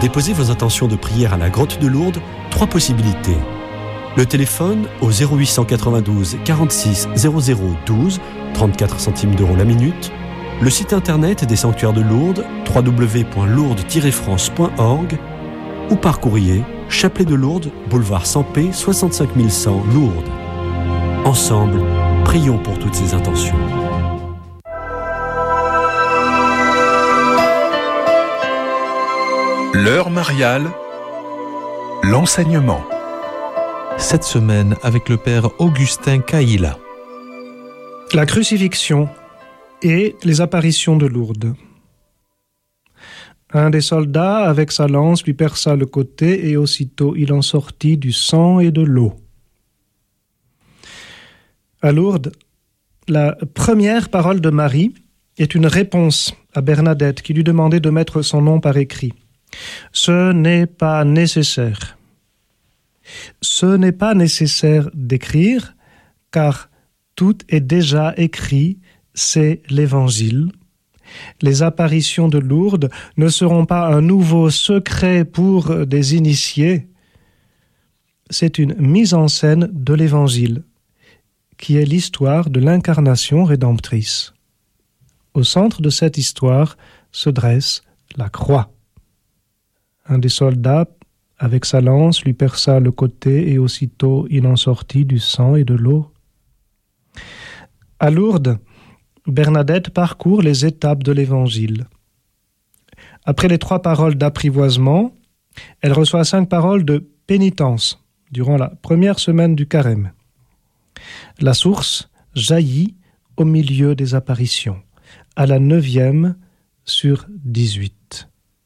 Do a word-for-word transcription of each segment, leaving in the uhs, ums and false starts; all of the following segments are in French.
déposer vos intentions de prière à la Grotte de Lourdes, trois possibilités. Le téléphone au zéro huit cent quatre-vingt-douze quarante-six zéro zéro douze, trente-quatre centimes d'euros la minute. Le site internet des sanctuaires de Lourdes, w w w point lourdes tiret france point org, ou par courrier, Chapelet de Lourdes, boulevard Sampé, soixante-cinq mille cent, Lourdes. Ensemble, prions pour toutes ces intentions. L'heure mariale, l'enseignement. Cette semaine avec le père Augustin Caïla. La crucifixion et les apparitions de Lourdes. Un des soldats, avec sa lance, lui perça le côté, et aussitôt il en sortit du sang et de l'eau. À Lourdes, la première parole de Marie est une réponse à Bernadette qui lui demandait de mettre son nom par écrit. Ce n'est pas nécessaire. Ce n'est pas nécessaire d'écrire, car tout est déjà écrit, c'est l'Évangile. Les apparitions de Lourdes ne seront pas un nouveau secret pour des initiés. C'est une mise en scène de l'Évangile, qui est l'histoire de l'incarnation rédemptrice. Au centre de cette histoire se dresse la croix. Un des soldats, avec sa lance, lui perça le côté, et aussitôt il en sortit du sang et de l'eau. À Lourdes, Bernadette parcourt les étapes de l'Évangile. Après les trois paroles d'apprivoisement, elle reçoit cinq paroles de pénitence durant la première semaine du carême. La source jaillit au milieu des apparitions, à la neuvième sur dix-huit.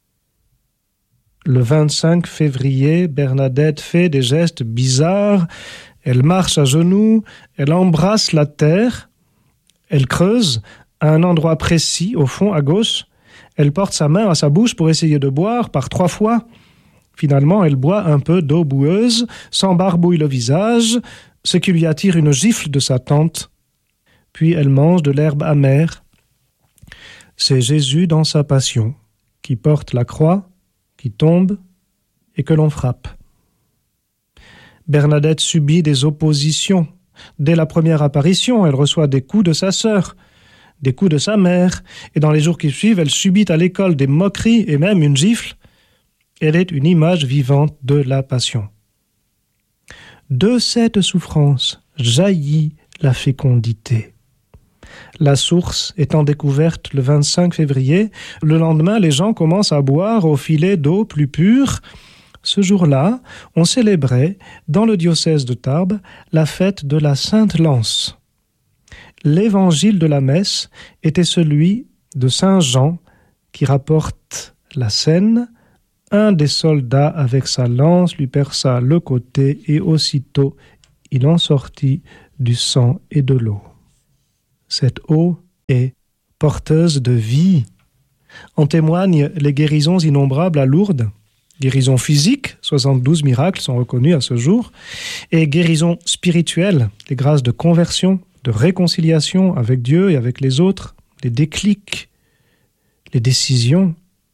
Le vingt-cinq février, Bernadette fait des gestes bizarres. Elle marche à genoux, elle embrasse la terre, elle creuse à un endroit précis, au fond, à gauche. Elle porte sa main à sa bouche pour essayer de boire par trois fois. Finalement, elle boit un peu d'eau boueuse, s'embarbouille le visage, ce qui lui attire une gifle de sa tante. Puis elle mange de l'herbe amère. C'est Jésus dans sa passion, qui porte la croix, qui tombe et que l'on frappe. Bernadette subit des oppositions. Dès la première apparition, elle reçoit des coups de sa sœur, des coups de sa mère, et dans les jours qui suivent, elle subit à l'école des moqueries et même une gifle. Elle est une image vivante de la passion. De cette souffrance jaillit la fécondité. La source étant découverte le vingt-cinq février, le lendemain, les gens commencent à boire au filet d'eau plus pure. Ce jour-là, on célébrait, dans le diocèse de Tarbes, la fête de la Sainte Lance. L'évangile de la messe était celui de Saint Jean, qui rapporte la scène. Un des soldats, avec sa lance, lui perça le côté, et aussitôt il en sortit du sang et de l'eau. Cette eau est porteuse de vie. En témoignent les guérisons innombrables à Lourdes. Guérison physique, soixante-douze miracles sont reconnus à ce jour, et guérison spirituelle, les grâces de conversion, de réconciliation avec Dieu et avec les autres, les déclics, les décisions.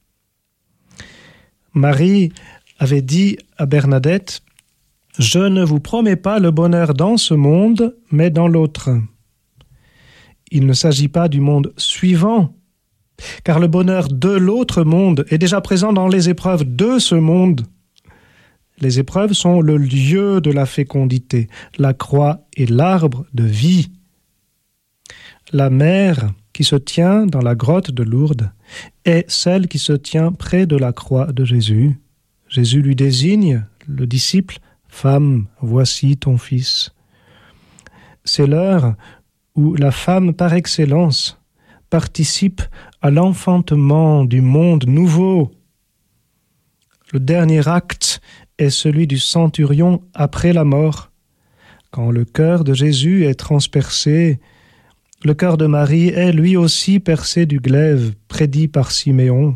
Marie avait dit à Bernadette « Je ne vous promets pas le bonheur dans ce monde, mais dans l'autre. » Il ne s'agit pas du monde suivant, car le bonheur de l'autre monde est déjà présent dans les épreuves de ce monde. Les épreuves sont le lieu de la fécondité. La croix est l'arbre de vie. La mère qui se tient dans la grotte de Lourdes est celle qui se tient près de la croix de Jésus. Jésus lui désigne, le disciple, « Femme, voici ton fils ». C'est l'heure où la femme par excellence participe à l'enfantement du monde nouveau. Le dernier acte est celui du centurion après la mort. Quand le cœur de Jésus est transpercé, le cœur de Marie est lui aussi percé du glaive prédit par Siméon.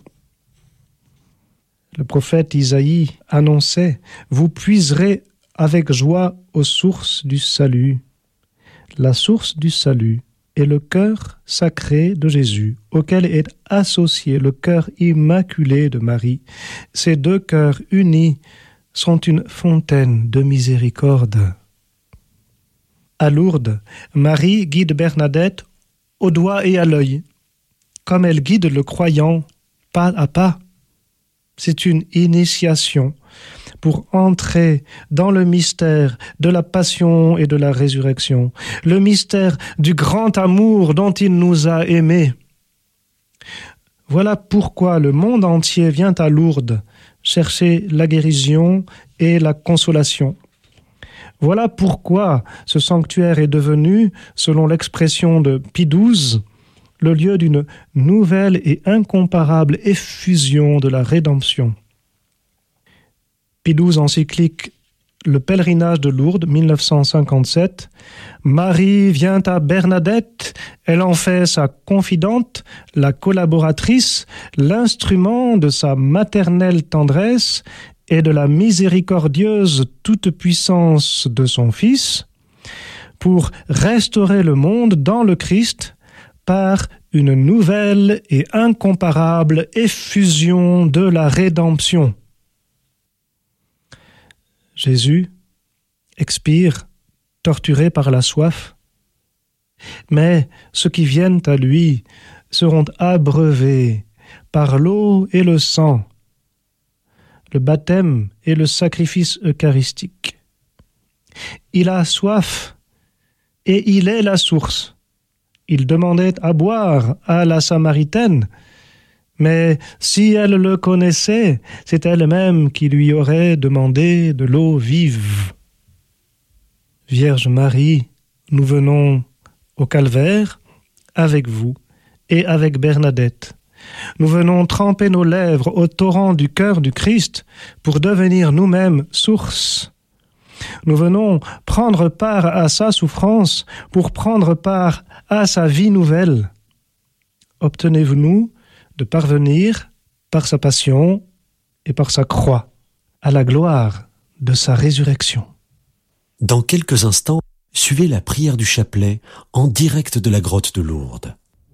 Le prophète Isaïe annonçait « Vous puiserez avec joie aux sources du salut ». La source du salut, est le cœur sacré de Jésus, auquel est associé le cœur immaculé de Marie. Ces deux cœurs unis sont une fontaine de miséricorde. À Lourdes, Marie guide Bernadette au doigt et à l'œil, comme elle guide le croyant pas à pas. C'est une initiation pour entrer dans le mystère de la passion et de la résurrection, le mystère du grand amour dont il nous a aimés. Voilà pourquoi le monde entier vient à Lourdes chercher la guérison et la consolation. Voilà pourquoi ce sanctuaire est devenu, selon l'expression de Pie douze, le lieu d'une nouvelle et incomparable effusion de la rédemption. Pie douze encyclique Le pèlerinage de Lourdes, mille neuf cent cinquante-sept. Marie vient à Bernadette, elle en fait sa confidente, la collaboratrice, l'instrument de sa maternelle tendresse et de la miséricordieuse toute-puissance de son Fils, pour restaurer le monde dans le Christ par une nouvelle et incomparable effusion de la rédemption. Jésus expire, torturé par la soif, mais ceux qui viennent à lui seront abreuvés par l'eau et le sang, le baptême et le sacrifice eucharistique. Il a soif et il est la source. Il demandait à boire à la Samaritaine, mais si elle le connaissait, c'est elle-même qui lui aurait demandé de l'eau vive. Vierge Marie, nous venons au calvaire avec vous et avec Bernadette. Nous venons tremper nos lèvres au torrent du cœur du Christ pour devenir nous-mêmes source. Nous venons prendre part à sa souffrance pour prendre part à sa vie nouvelle. Obtenez-vous-nous de parvenir, par sa passion et par sa croix, à la gloire de sa résurrection. Dans quelques instants, suivez la prière du chapelet en direct de la grotte de Lourdes.